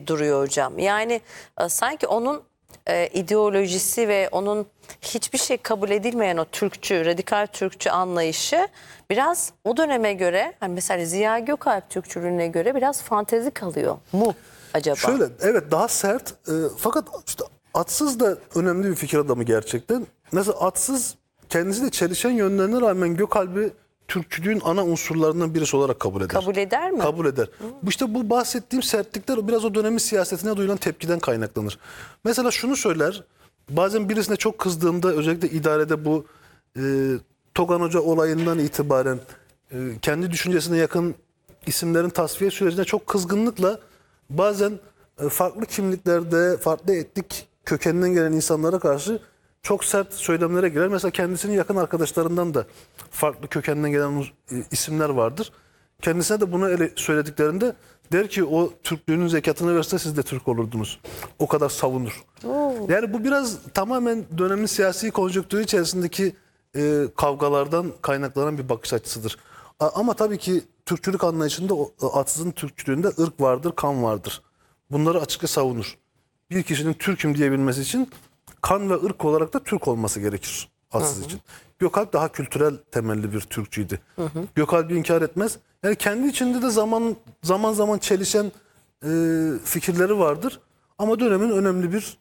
gibi duruyor hocam. Yani sanki onun ideolojisi ve onun hiçbir şey kabul edilmeyen o Türkçü, radikal Türkçü anlayışı biraz o döneme göre, hani mesela Ziya Gökalp Türkçülüğüne göre biraz fantezi kalıyor mu acaba? Şöyle, evet, daha sert, fakat işte Atsız da önemli bir fikir adamı gerçekten. Mesela Atsız kendisiyle çelişen yönlerine rağmen Gökalp'i Türkçülüğün ana unsurlarından birisi olarak kabul eder. Kabul eder mi? Kabul eder. İşte bu bahsettiğim sertlikler biraz o dönemin siyasetine duyulan tepkiden kaynaklanır. Mesela şunu söyler, bazen birisine çok kızdığımda, özellikle idarede bu Togan Hoca olayından itibaren kendi düşüncesine yakın isimlerin tasfiye sürecine çok kızgınlıkla bazen farklı kimliklerde, farklı etnik kökeninden gelen insanlara karşı çok sert söylemlere girer. Mesela kendisinin yakın arkadaşlarından da farklı kökenden gelen isimler vardır. Kendisine de bunu söylediklerinde der ki o Türklüğünün zekatını verse siz de Türk olurdunuz. O kadar savunur. Yani bu biraz tamamen dönemin siyasi konjonktürü içerisindeki kavgalardan kaynaklanan bir bakış açısıdır. Ama tabii ki Türkçülük anlayışında, Atsız'ın Türkçülüğünde ırk vardır, kan vardır. Bunları açıkça savunur. Bir kişinin Türk'üm diyebilmesi için kan ve ırk olarak da Türk olması gerekir Atsız için. Gökalp daha kültürel temelli bir Türkçüydü. Gökalp'i inkar etmez. Yani kendi içinde de zaman zaman çelişen fikirleri vardır. Ama dönemin önemli bir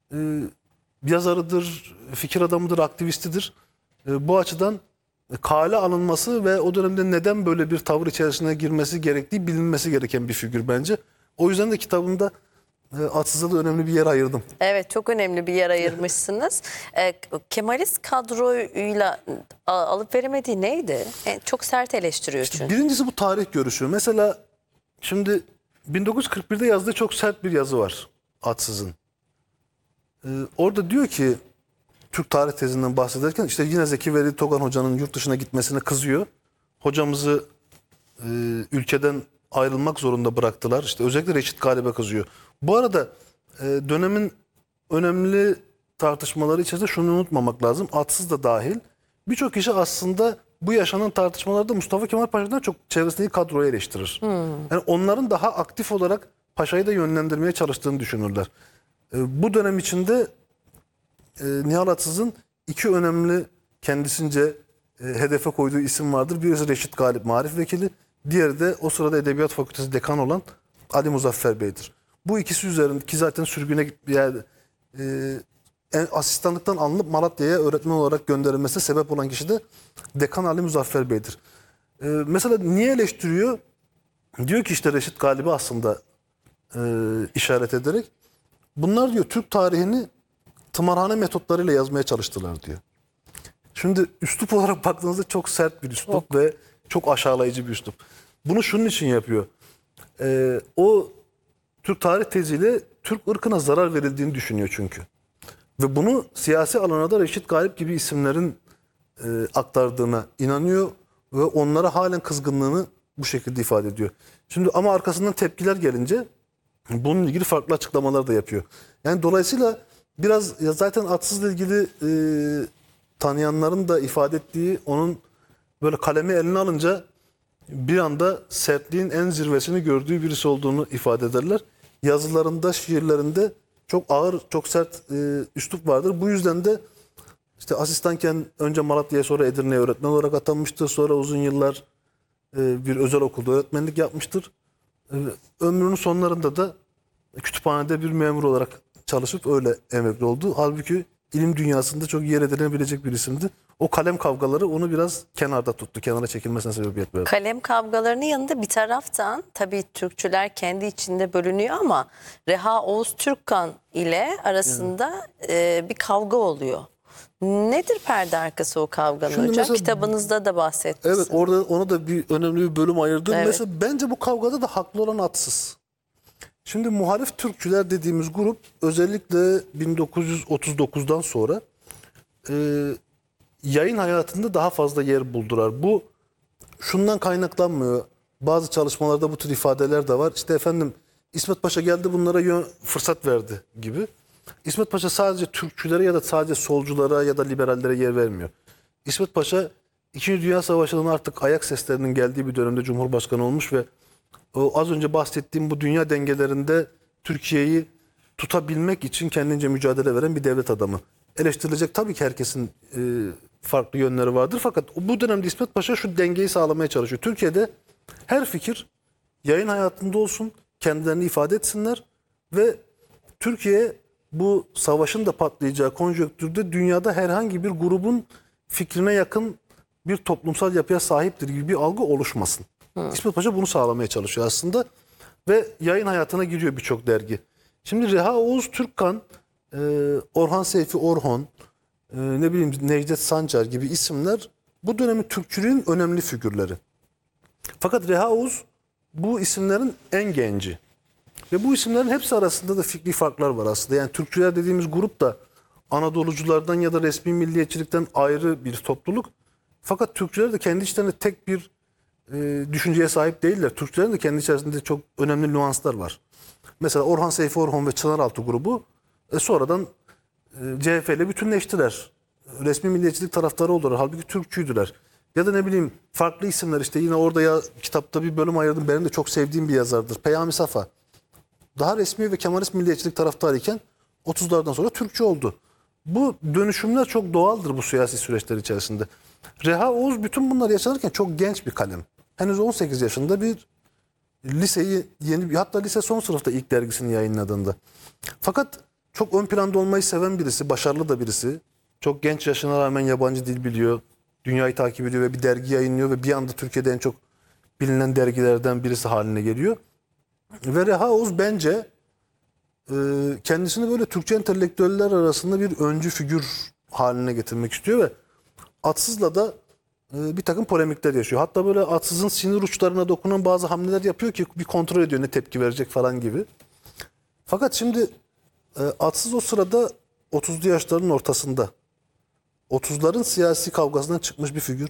yazarıdır, fikir adamıdır, aktivistidir. Bu açıdan kale alınması ve o dönemde neden böyle bir tavır içerisine girmesi gerektiği bilinmesi gereken bir figür bence. O yüzden de kitabımda Atsız'a da önemli bir yer ayırdım. Evet, çok önemli bir yer ayırmışsınız. Kemalist kadroyla alıp veremediği neydi? Çok sert eleştiriyor çünkü. Birincisi bu tarih görüşü. Mesela şimdi 1941'de yazdığı çok sert bir yazı var Atsız'ın. Orada diyor ki, Türk tarih tezinden bahsederken işte yine Zeki Veli Togan Hoca'nın yurt dışına gitmesine kızıyor. Hocamızı ülkeden ayrılmak zorunda bıraktılar. İşte özellikle Reşit Galip'e kızıyor. Bu arada dönemin önemli tartışmaları içerisinde şunu unutmamak lazım. Atsız da dahil. Birçok kişi aslında bu yaşanan tartışmalarda Mustafa Kemal Paşa'dan çok çevresindeki kadroyu eleştirir. Yani onların daha aktif olarak Paşa'yı da yönlendirmeye çalıştığını düşünürler. Bu dönem içinde Nihal Atsız'ın iki önemli kendisince hedefe koyduğu isim vardır. Birisi Reşit Galip Marif Vekili, diğeri de o sırada Edebiyat Fakültesi dekan olan Ali Muzaffer Bey'dir. Bu ikisi üzerinde ki zaten sürgüne yani, asistanlıktan alınıp Malatya'ya öğretmen olarak gönderilmesine sebep olan kişi de dekan Ali Muzaffer Bey'dir. Mesela niye eleştiriyor? Diyor ki işte Reşit Galip'i aslında işaret ederek, bunlar diyor Türk tarihini tımarhane metotlarıyla yazmaya çalıştılar diyor. Şimdi üslup olarak baktığınızda çok sert bir üslup ve çok aşağılayıcı bir üslup. Bunu şunun için yapıyor. O Türk tarih teziyle Türk ırkına zarar verildiğini düşünüyor çünkü. Ve bunu siyasi alana da Reşit Galip gibi isimlerin aktardığına inanıyor ve onlara halen kızgınlığını bu şekilde ifade ediyor. Şimdi ama arkasından tepkiler gelince bununla ilgili farklı açıklamalar da yapıyor. Yani dolayısıyla biraz ya zaten Atsız'la ilgili tanıyanların da ifade ettiği, onun böyle kalemi eline alınca bir anda sertliğin en zirvesini gördüğü birisi olduğunu ifade ederler. Yazılarında, şiirlerinde çok ağır, çok sert üslup vardır. Bu yüzden de işte asistanken önce Malatya'ya, sonra Edirne'ye öğretmen olarak atanmıştır. Sonra uzun yıllar bir özel okulda öğretmenlik yapmıştır. Ömrünün sonlarında da kütüphanede bir memur olarak çalışıp öyle emekli oldu. Halbuki ilim dünyasında çok yer edilebilecek bir isimdi. O kalem kavgaları onu biraz kenarda tuttu. Kenara çekilmesine sebebiyet verdi. Kalem kavgalarının yanında bir taraftan tabii Türkçüler kendi içinde bölünüyor ama Reha Oğuz Türkkan ile arasında bir kavga oluyor. Nedir perde arkası o kavganın hocam? Mesela, kitabınızda da bahsetmişsiniz. Evet, orada ona da bir önemli bir bölüm ayırdım. Evet. Mesela bence bu kavgada da haklı olan Atsız. Şimdi muhalif Türkçüler dediğimiz grup özellikle 1939'dan sonra yayın hayatında daha fazla yer buldular. Bu şundan kaynaklanmıyor. Bazı çalışmalarda bu tür ifadeler de var. İşte efendim İsmet Paşa geldi bunlara fırsat verdi gibi. İsmet Paşa sadece Türkçülere ya da sadece solculara ya da liberallere yer vermiyor. İsmet Paşa 2. Dünya Savaşı'nın artık ayak seslerinin geldiği bir dönemde Cumhurbaşkanı olmuş ve o az önce bahsettiğim bu dünya dengelerinde Türkiye'yi tutabilmek için kendince mücadele veren bir devlet adamı. Eleştirilecek tabii ki herkesin farklı yönleri vardır. Fakat bu dönemde İsmet Paşa şu dengeyi sağlamaya çalışıyor. Türkiye'de her fikir yayın hayatında olsun, kendilerini ifade etsinler ve Türkiye bu savaşın da patlayacağı konjonktürde dünyada herhangi bir grubun fikrine yakın bir toplumsal yapıya sahiptir gibi bir algı oluşmasın. İsmet Paşa bunu sağlamaya çalışıyor aslında ve yayın hayatına giriyor birçok dergi. Şimdi Reha Oğuz Türkkan, Orhan Seyfi Orhon, ne bileyim Necdet Sancar gibi isimler bu dönemin Türkçülüğün önemli figürleri. Fakat Reha Oğuz bu isimlerin en genci. Ve bu isimlerin hepsi arasında da fikri farklar var aslında. Yani Türkçüler dediğimiz grup da Anadoluculardan ya da resmi milliyetçilikten ayrı bir topluluk. Fakat Türkçüler de kendi içlerinde tek bir düşünceye sahip değiller. Türkçülerin de kendi içerisinde çok önemli nüanslar var. Mesela Orhan Seyfi Orhon ve Çınaraltı grubu sonradan CHP ile bütünleştiler. Resmi milliyetçilik taraftarı oldular. Halbuki Türkçüydüler. Ya da ne bileyim farklı isimler işte yine orada ya kitapta bir bölüm ayırdım. Benim de çok sevdiğim bir yazardır. Peyami Safa. Daha resmi ve Kemalist milliyetçilik taraftarıyken 30'lardan sonra Türkçü oldu. Bu dönüşümler çok doğaldır bu siyasi süreçler içerisinde. Reha Oğuz bütün bunları yaşanırken çok genç bir kalem. Henüz 18 yaşında bir liseyi hatta lise son sınıfta ilk dergisini yayınladığında. Fakat çok ön planda olmayı seven birisi, başarılı da birisi. Çok genç yaşına rağmen yabancı dil biliyor. Dünyayı takip ediyor ve bir dergi yayınlıyor ve bir anda Türkiye'de en çok bilinen dergilerden birisi haline geliyor. Ve Reha Oğuz bence kendisini böyle Türkçe entelektüeller arasında bir öncü figür haline getirmek istiyor ve Atsız'la da bir takım polemikler yaşıyor. Hatta böyle Atsız'ın sinir uçlarına dokunan bazı hamleler yapıyor ki bir kontrol ediyor ne tepki verecek falan gibi. Fakat şimdi Atsız o sırada 30'lu yaşların ortasında. 30'ların siyasi kavgasından çıkmış bir figür.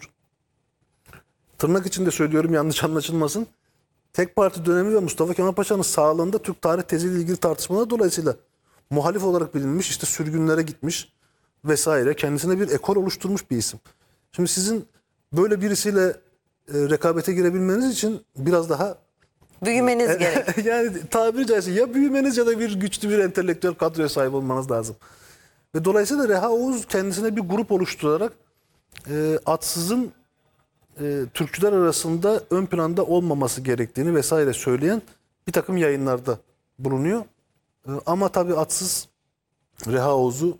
Tırnak içinde söylüyorum yanlış anlaşılmasın. Tek parti dönemi ve Mustafa Kemal Paşa'nın sağlığında Türk tarih teziyle ilgili tartışmalar dolayısıyla muhalif olarak bilinmiş, işte sürgünlere gitmiş vesaire. Kendisine bir ekol oluşturmuş bir isim. Şimdi sizin böyle birisiyle rekabete girebilmeniz için biraz daha Büyümeniz gerek. yani tabiri caizse ya büyümeniz ya da bir güçlü bir entelektüel kadroya sahip olmanız lazım. Ve dolayısıyla Reha Oğuz kendisine bir grup oluşturarak Atsız'ın Türkçüler arasında ön planda olmaması gerektiğini vesaire söyleyen bir takım yayınlarda bulunuyor. Ama tabii Atsız Reha Oğuz'u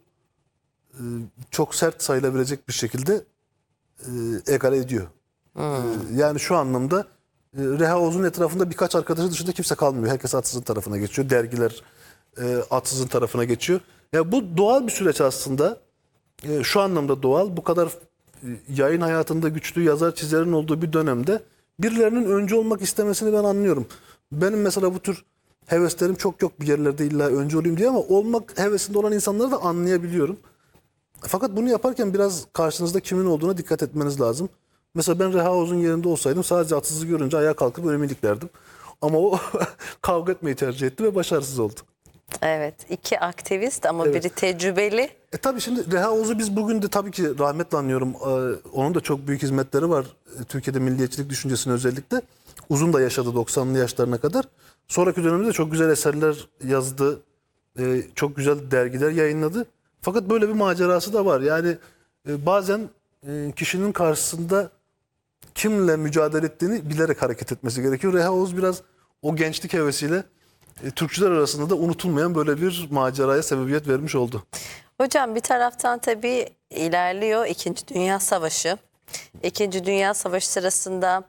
çok sert sayılabilecek bir şekilde egale ediyor. Yani şu anlamda Reha Oğuz'un etrafında birkaç arkadaşı dışında kimse kalmıyor. Herkes Atsız'ın tarafına geçiyor. Dergiler Atsız'ın tarafına geçiyor. Ya bu doğal bir süreç aslında. Şu anlamda doğal. Bu kadar yayın hayatında güçlü yazar çizerin olduğu bir dönemde birilerinin öncü olmak istemesini ben anlıyorum. Benim mesela bu tür heveslerim çok yok bir yerlerde illa öncü olayım diye ama olmak hevesinde olan insanları da anlayabiliyorum. Fakat bunu yaparken biraz karşınızda kimin olduğuna dikkat etmeniz lazım. Mesela ben Reha Oğuz'un yerinde olsaydım sadece Atsız'ı görünce ayağa kalkıp önüme iliklerdim. Ama o kavga etmeyi tercih etti ve başarısız oldu. Evet, iki aktivist ama Evet. biri tecrübeli. Tabii şimdi Reha Oğuz'u biz bugün de tabii ki rahmetle anıyorum. Onun da çok büyük hizmetleri var. Türkiye'de milliyetçilik düşüncesini özellikle. Uzun da yaşadı 90'lı yaşlarına kadar. Sonraki dönemde de çok güzel eserler yazdı. Çok güzel dergiler yayınladı. Fakat böyle bir macerası da var. Yani bazen kişinin karşısında kimle mücadele ettiğini bilerek hareket etmesi gerekiyor. Reha Oğuz biraz o gençlik hevesiyle Türkçüler arasında da unutulmayan böyle bir maceraya sebebiyet vermiş oldu. Hocam bir taraftan tabii ilerliyor İkinci Dünya Savaşı. İkinci Dünya Savaşı sırasında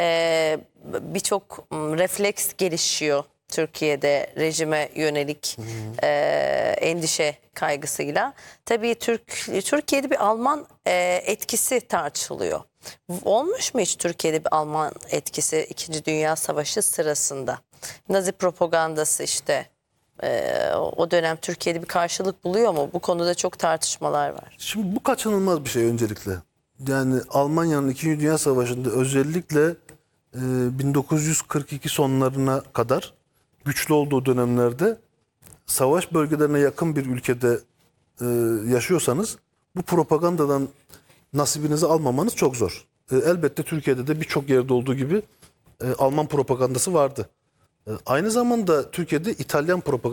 birçok refleks gelişiyor Türkiye'de rejime yönelik endişe kaygısıyla. Tabii Türkiye'de bir Alman etkisi tartışılıyor. Olmuş mu hiç Türkiye'de bir Alman etkisi İkinci Dünya Savaşı sırasında? Nazi propagandası işte o dönem Türkiye'de bir karşılık buluyor mu? Bu konuda çok tartışmalar var. Şimdi bu kaçınılmaz bir şey öncelikle. Yani Almanya'nın 2. Dünya Savaşı'nda özellikle 1942 sonlarına kadar güçlü olduğu dönemlerde savaş bölgelerine yakın bir ülkede yaşıyorsanız bu propagandadan nasibinizi almamanız çok zor. Elbette Türkiye'de de birçok yerde olduğu gibi Alman propagandası vardı. Aynı zamanda Türkiye'de İtalyan propagandası